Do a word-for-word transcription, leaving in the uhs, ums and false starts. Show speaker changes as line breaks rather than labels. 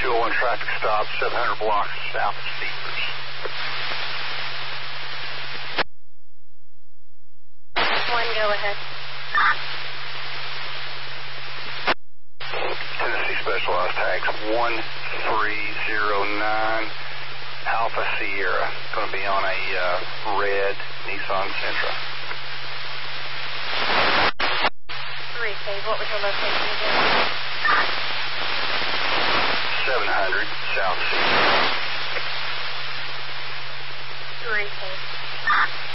two oh one traffic stop, seven hundred blocks south of Steepers.
One, go ahead.
Tennessee Specialized Tags one three zero nine Alpha Sierra. Going to be on a uh, red Nissan Sentra.
Three, K. What was your location again?
seven hundred South Steepers.
Three, K.